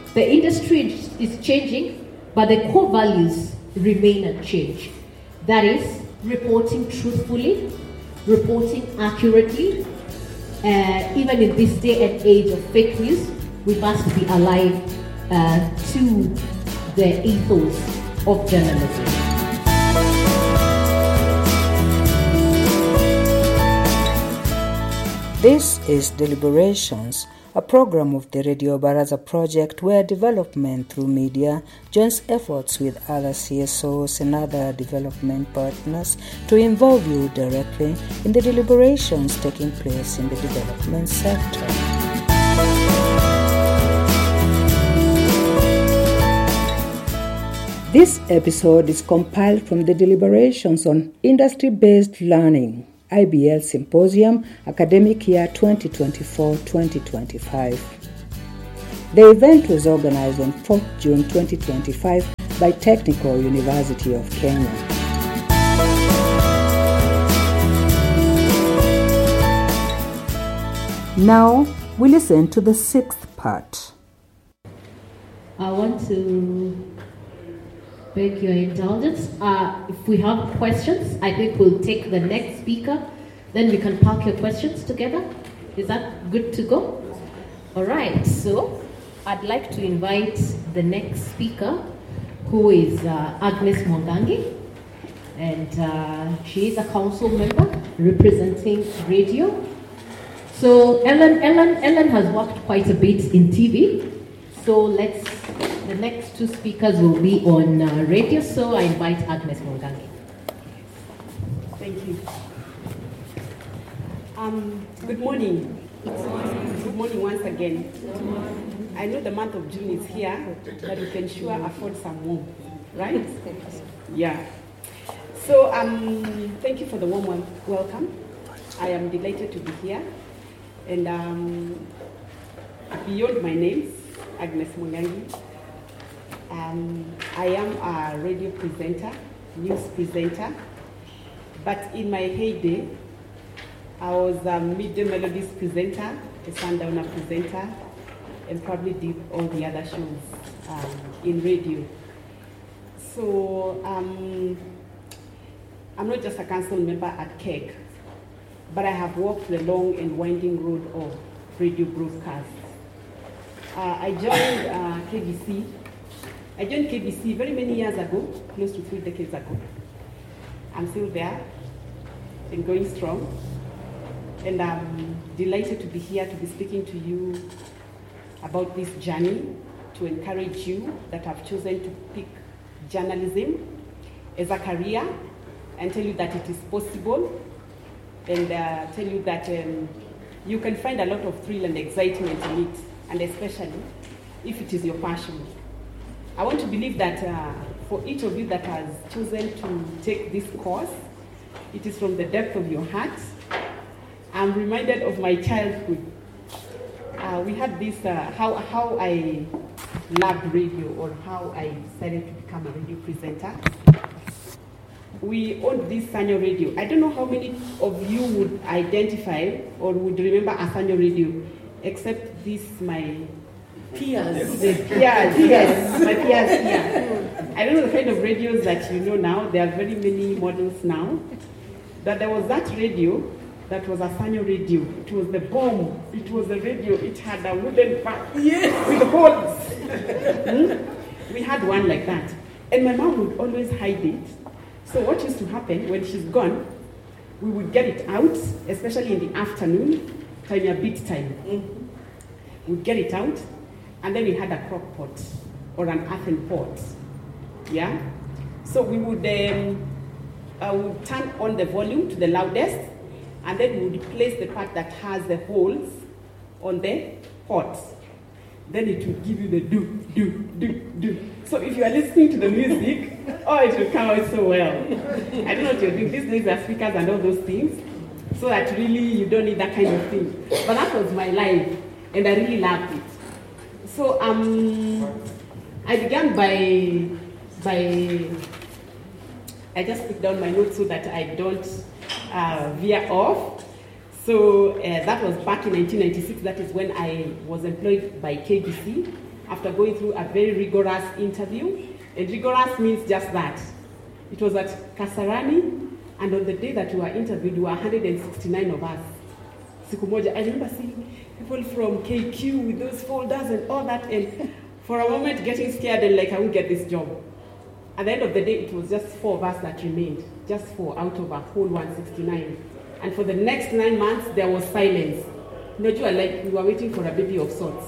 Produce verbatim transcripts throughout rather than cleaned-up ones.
The industry is changing, but the core values remain unchanged. That is, reporting truthfully, reporting accurately. Uh, even in this day and age of fake news, we must be alive uh, to the ethos of journalism. This is Deliberations, a program of the Radio Baraza project where development through media joins efforts with other C S Os and other development partners to involve you directly in the deliberations taking place in the development sector. This episode is compiled from the deliberations on industry-based learning, I B L Symposium, Academic Year twenty twenty-four twenty twenty-five. The event was organized on fourth of June twenty twenty-five by Technical University of Kenya. Now, we listen to the sixth part. I want to beg your indulgence. Uh, if we have questions, I think we'll take the next speaker. Then we can park your questions together. Is that good to go? All right. So I'd like to invite the next speaker, who is uh, Agnes Mwangangi. And uh, she is a council member representing radio. So Ellen, Ellen, Ellen has worked quite a bit in T V. So let's The next two speakers will be on uh, radio, so I invite Agnes Mwangangi. Thank you. Um, good morning. Good morning once again. I know the month of June is here, but we can sure afford some more, right? Yeah. So um, thank you for the warm welcome. I am delighted to be here. And um, beyond my name, Agnes Mwangangi, Um, I am a radio presenter, news presenter, but in my heyday, I was a Midday Melodies presenter, a Sundowner presenter, and probably did all the other shows um, in radio. So um, I'm not just a council member at K E C, but I have walked the long and winding road of radio broadcasts. Uh, I joined uh, K B C. I joined K B C very many years ago, close to three decades ago. I'm still there and going strong. And I'm delighted to be here to be speaking to you about this journey, to encourage you that have chosen to pick journalism as a career and tell you that it is possible, and uh, tell you that um, you can find a lot of thrill and excitement in it, and especially if it is your passion. I want to believe that uh, for each of you that has chosen to take this course, it is from the depth of your heart. I'm reminded of my childhood. Uh, we had this, uh, how, how I loved radio, or how I decided to become a radio presenter. We owned this Sanyo radio. I don't know how many of you would identify or would remember a Sanyo radio, except this, my peers. The peers, yes, my peers here. I don't know the kind of radios that you know now. There are very many models now. But there was that radio that was a Sanyo radio. It was the bomb. It was a radio. It had a wooden back, yes, with holes. hmm? We had one like that. And my mom would always hide it. So what used to happen when she's gone, we would get it out, especially in the afternoon, time a bit time. Mm-hmm. We'd get it out, and then we had a crock pot or an earthen pot. Yeah? So we would, um, uh, would turn on the volume to the loudest, and then we would place the part that has the holes on the pot. Then it would give you the do, do, do, do. So if you are listening to the music, oh, it will come out so well. I don't know what you're doing. These days there are speakers and all those things, so that really you don't need that kind of thing. But that was my life, and I really loved it. So um, I began by, by, I just put down my notes so that I don't uh, veer off. So uh, that was back in nineteen ninety-six. That is when I was employed by K B C after going through a very rigorous interview. And rigorous means just that. It was at Kasarani, and on the day that we were interviewed, there were one hundred sixty-nine of us. Siku moja, I remember seeing people from K Q with those folders and all that, and for a moment getting scared and like, I won't get this job. At the end of the day, it was just four of us that remained, just four out of a whole one hundred sixty-nine. And for the next nine months, there was silence. You know, like we were waiting for a baby of sorts.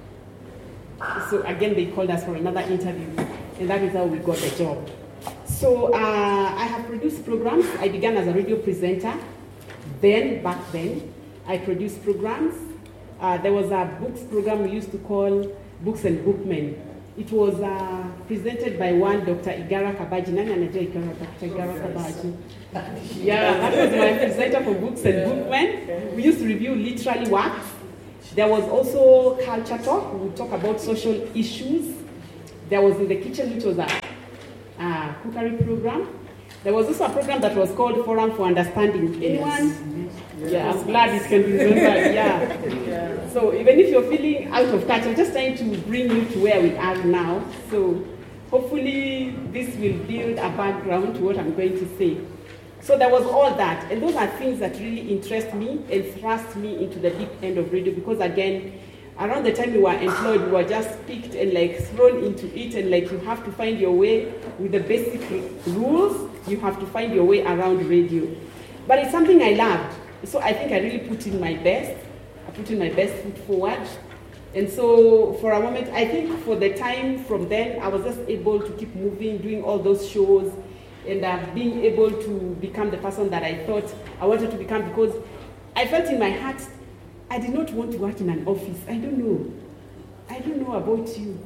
So again, they called us for another interview, and that is how we got the job. So uh, I have produced programs. I began as a radio presenter. Then, back then, I produced programs. Uh, there was a books program we used to call Books and Bookmen. It was uh, presented by one Doctor Igara Kabaji. Nani anajua Igara, Doctor Igara Kabaji? Yeah, that was my presenter for Books and Bookmen. We used to review literary works. There was also Culture Talk. We would talk about social issues. There was In the Kitchen, which was a uh, cookery program. There was also a program that was called Forum for Understanding. Anyone? Yes. Yeah, I'm glad it can be remembered. Yeah. yeah. So even if you're feeling out of touch, I'm just trying to bring you to where we are now. So hopefully this will build a background to what I'm going to say. So there was all that, and those are things that really interest me and thrust me into the deep end of radio, because again, around the time we were employed, we were just picked and like thrown into it, and like you have to find your way with the basic rules. You have to find your way around radio. But it's something I loved. So I think I really put in my best. I put in my best foot forward. And so for a moment, I think for the time from then, I was just able to keep moving, doing all those shows, and uh, being able to become the person that I thought I wanted to become, because I felt in my heart, I did not want to work in an office. I don't know. I don't know about you.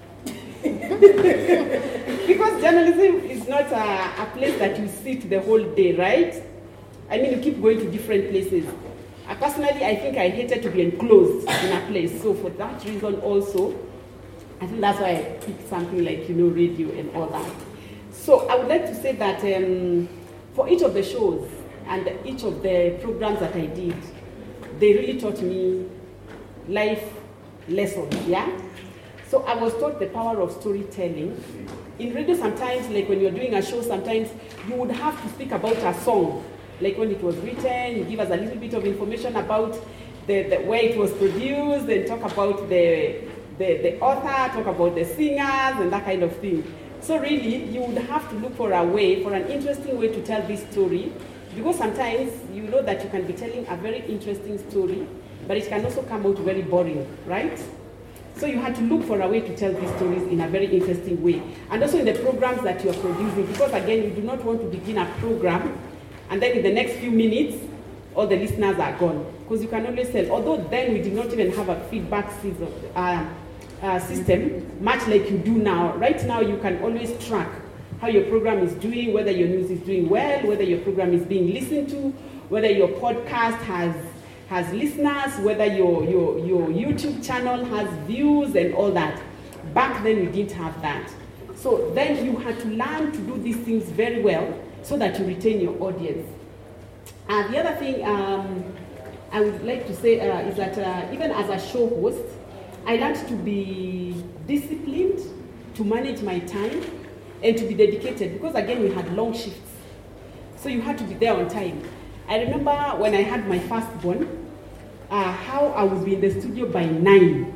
Because journalism is not a, a place that you sit the whole day, right? I mean, you keep going to different places. Uh, personally, I think I hated to be enclosed in a place. So for that reason also, I think that's why I picked something like, you know, radio and all that. So I would like to say that um, for each of the shows and each of the programs that I did, they really taught me life lessons, yeah? So I was taught the power of storytelling. In radio sometimes, like when you're doing a show, sometimes you would have to speak about a song. Like when it was written, you give us a little bit of information about the, the way it was produced, and talk about the, the, the author, talk about the singers, and that kind of thing. So really, you would have to look for a way, for an interesting way to tell this story, because sometimes you know that you can be telling a very interesting story, but it can also come out very boring, right? So you had to look for a way to tell these stories in a very interesting way. And also in the programs that you are producing, because again, you do not want to begin a program and then in the next few minutes, all the listeners are gone. Because you can always tell, although then we did not even have a feedback season, uh, uh, system, much like you do now. Right now, you can always track how your program is doing, whether your news is doing well, whether your program is being listened to, whether your podcast has has listeners, whether your, your, your YouTube channel has views and all that. Back then, we didn't have that. So then you had to learn to do these things very well so that you retain your audience. And the other thing um, I would like to say uh, is that uh, even as a show host, I learned to be disciplined, to manage my time, and to be dedicated, because again, we had long shifts. So you had to be there on time. I remember when I had my firstborn, uh, how I would be in the studio by nine.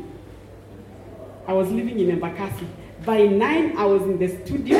I was living in Embakasi. By nine, I was in the studio.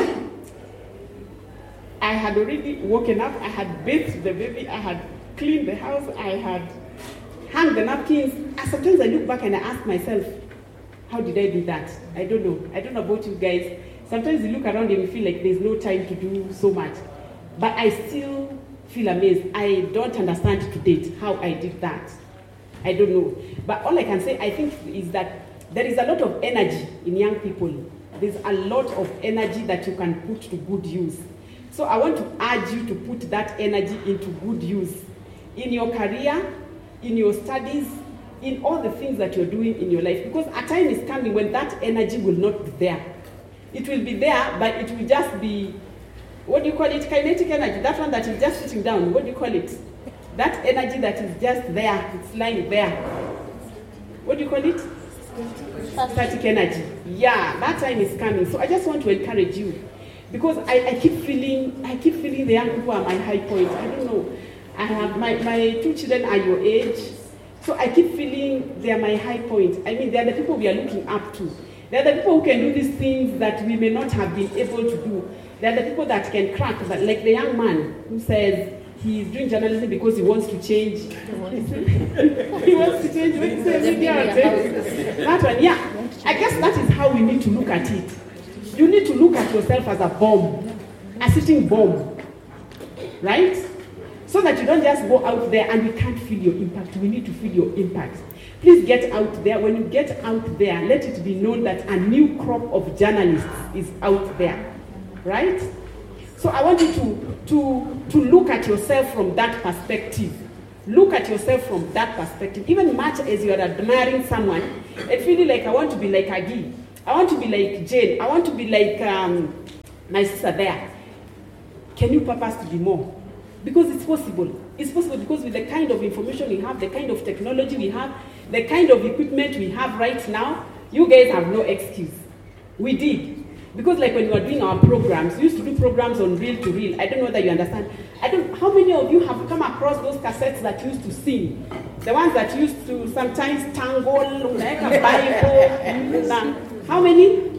I had already woken up, I had bathed the baby, I had cleaned the house, I had hung the napkins. And sometimes I look back and I ask myself, how did I do that? I don't know. I don't know about you guys. Sometimes you look around and you feel like there's no time to do so much. But I still feel amazed. I don't understand to date how I did that. I don't know. But all I can say, I think, is that there is a lot of energy in young people. There's a lot of energy that you can put to good use. So I want to urge you to put that energy into good use. In your career, in your studies, in all the things that you're doing in your life. Because a time is coming when that energy will not be there. It will be there, but it will just be, what do you call it? Kinetic energy. That one that is just sitting down. What do you call it? That energy that is just there. It's lying there. What do you call it? static energy. Yeah, that time is coming. So I just want to encourage you, because I, I keep feeling, I keep feeling the young people are my high point. I don't know. I have my, my two children are your age, so I keep feeling they are my high point. I mean, they are the people we are looking up to. They are the people who can do these things that we may not have been able to do. They are the people that can crack, that, like the young man who says he's doing journalism because he wants to change. He wants to change. What is it? That one, yeah. I guess that is how we need to look at it. You need to look at yourself as a bomb, a sitting bomb, right? So that you don't just go out there and we can't feel your impact. We need to feel your impact. Please get out there. When you get out there, let it be known that a new crop of journalists is out there, right? So I want you to, to, to look at yourself from that perspective. Look at yourself from that perspective. Even much as you are admiring someone, and feeling like I want to be like Agi, I want to be like Jane, I want to be like um, my sister there. Can you purpose to be more? Because it's possible. It's possible because with the kind of information we have, the kind of technology we have, the kind of equipment we have right now, you guys have no excuse. We did. Because like when we were doing our programs, we used to do programs on reel to reel. I don't know whether you understand. I don't. How many of you have come across those cassettes that used to sing? The ones that used to sometimes tangle, like a Bible. How many?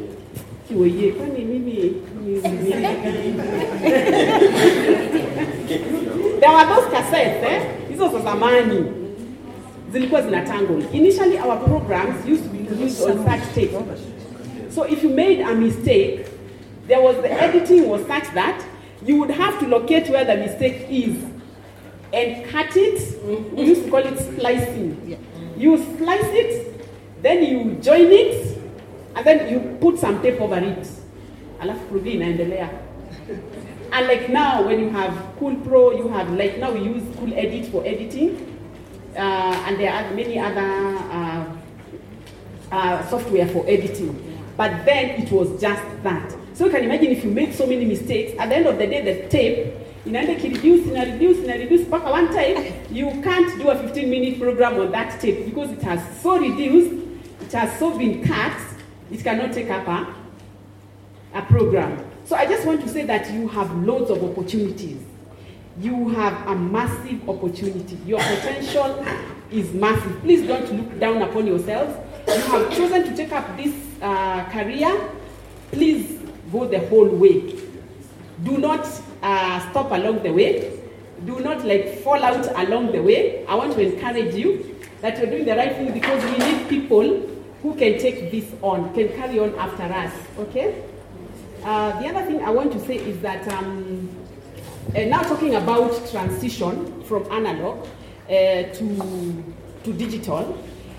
There were those cassettes, eh? This was zamani. Zilikuwa zinatangle. Initially, our programs used to be used on such tape. So if you made a mistake, there was the editing was such that you would have to locate where the mistake is and cut it. We used to call it splicing. You splice it, then you join it, and then you put some tape over it. Alafu kurudi inaendelea. And like now, when you have Cool Pro, you have like now we use Cool Edit for editing, uh, and there are many other uh, uh, software for editing. But then it was just that. So you can imagine if you make so many mistakes, at the end of the day, the tape, inaenda reduce, ina reduce, ina reduce, mpaka one time, you can't do a fifteen minute program on that tape because it has so reduced, it has so been cut, it cannot take up a, a program. So I just want to say that you have loads of opportunities. You have a massive opportunity. Your potential is massive. Please don't look down upon yourselves. You have chosen to take up this uh, career. Please go the whole way. Do not uh, stop along the way. Do not like fall out along the way. I want to encourage you that you're doing the right thing because we need people who can take this on, can carry on after us, okay? Uh, the other thing I want to say is that um, uh, now talking about transition from analog uh, to, to digital,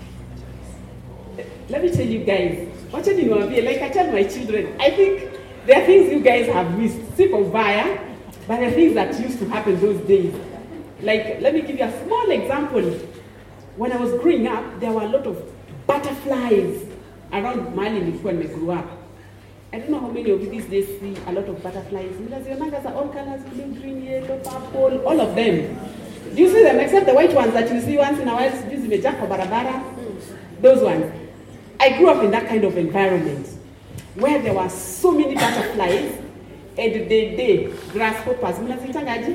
let me tell you guys, what do you want to be? Like I tell my children, I think there are things you guys have missed, sick of via, but there are things that used to happen those days. Like, let me give you a small example. When I was growing up, there were a lot of butterflies around Mali when I grew up. I don't know how many of you these days see a lot of butterflies. Your mangas are all colors, blue, green, yellow, purple, all of them. Do you see them except the white ones that you see once in a while? Those ones. I grew up in that kind of environment where there were so many butterflies and they they grasshoppers. Mnazitangaje?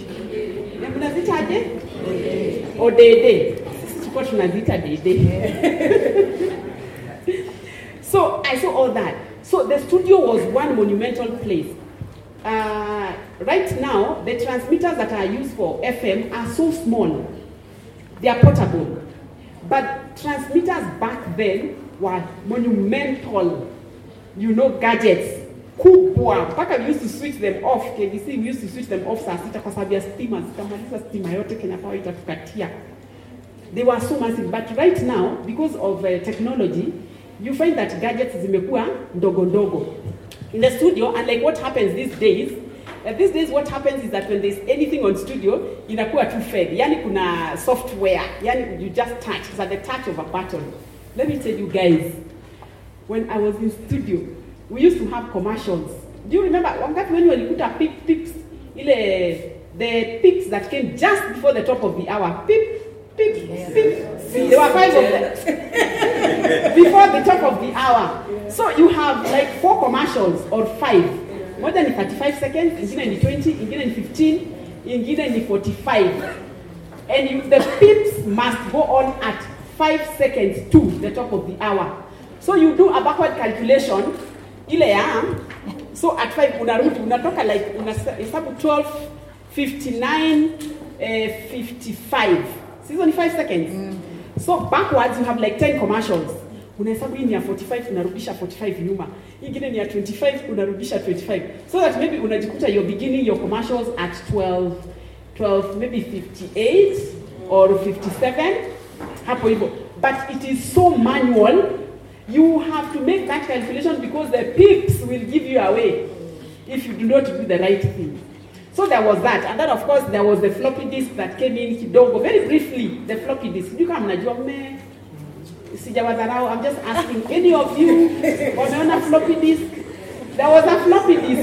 Mnazitaje? Or they What tunazita they So I saw all that. So the studio was one monumental place. Uh, right now, the transmitters that are used for F M are so small. They are portable. But transmitters back then were monumental, you know, gadgets. Kubwa. Mpaka we used to switch them off. K B C, we used to switch them off saa sita kwa sababu ya stima. Zikamaliza stima yote Kenya Power itatukatia. They were so massive. But right now, because of uh, technology, you find that gadgets zimekuwa ndogo ndogo. In the studio, and like what happens these days, uh, these days what happens is that when there's anything on studio, inakuwa too fed. Yani kuna software, yani you just touch, it's at the touch of a button. Let me tell you guys, when I was in studio, we used to have commercials. Do you remember when you put a peep peeps, ile the peeps that came just before the top of the hour, peep, Beep, beep. There were five of them before the top of the hour. So you have like four commercials or five. More than thirty-five seconds, ingine ni twenty, ingine ni fifteen, ingine ni forty-five. And you, the pips must go on at five seconds to the top of the hour. So you do a backward calculation, ile ya, so at five unarudi, unatoka like, unahesabu twelve, fifty-nine, uh, fifty-five. So it's only five seconds. Mm. So backwards you have like ten commercials. Unahesabu hii ni ya forty-five, unarudisha forty-five nyuma. Ingine ni ya twenty-five, unarudisha twenty-five. So that maybe unajikuta you're beginning your commercials at twelve, twelve, maybe fifty-eight or fifty-seven. Hapo hivyo. But it is so manual. You have to make that calculation because the pips will give you away if you do not do the right thing. So there was that. And then of course there was the floppy disk that came in kidogo. Very briefly, the floppy disk. You come najua me sijawadharau. I'm just asking any of you wameona floppy disk? There was a floppy disk.